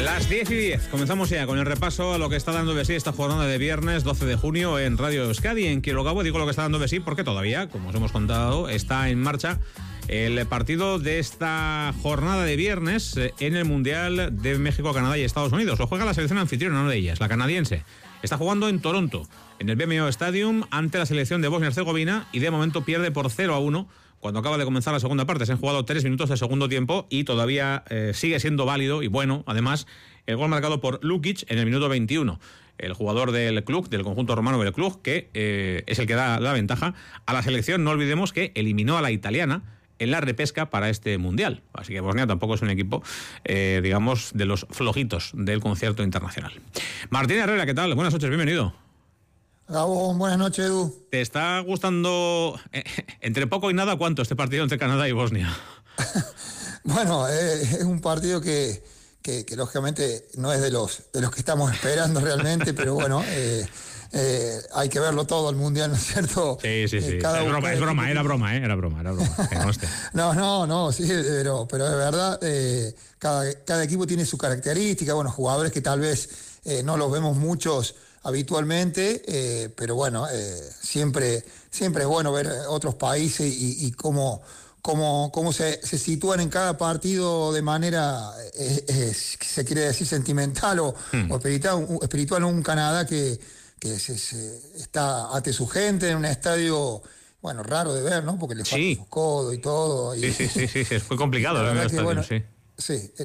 Las 10:10, comenzamos ya con el repaso a lo que está dando de sí esta jornada de viernes 12 de junio en Radio Euskadi. En Quiero digo lo que está dando de sí porque todavía, como os hemos contado, está en marcha el partido de esta jornada de viernes en el Mundial de México, Canadá y Estados Unidos. Lo juega la selección anfitriona, una de ellas, la canadiense. Está jugando en Toronto, en el BMO Stadium, ante la selección de Bosnia-Herzegovina, y de momento pierde por 0-1 cuando acaba de comenzar la segunda parte. Se han jugado 3 minutos de segundo tiempo y todavía sigue siendo válido y bueno, además, el gol marcado por Lukic en el minuto 21. El jugador del club, del conjunto romano del club, que es el que da la ventaja a la selección. No olvidemos que eliminó a la italiana en la repesca para este Mundial. Así que Bosnia tampoco es un equipo, digamos, de los flojitos del concierto internacional. Martín Herrera, ¿qué tal? Buenas noches, bienvenido. Gabón, buenas noches, Edu. ¿Te está gustando, entre poco y nada, cuánto este partido entre Canadá y Bosnia? Bueno, es un partido que lógicamente no es de los que estamos esperando realmente, pero bueno, hay que verlo todo el Mundial, ¿no es cierto? Sí. Es broma, era broma. No, sí, pero es verdad, cada equipo tiene su característica, bueno, jugadores que tal vez no los vemos muchos habitualmente, pero bueno, siempre es bueno ver otros países y cómo se sitúan en cada partido de manera, se quiere decir, sentimental o espiritual. Un Canadá que está ante su gente en un estadio, bueno, raro de ver, ¿no? Porque le falta su codo y todo. Sí, fue complicado ver el estadio, sí. Sí,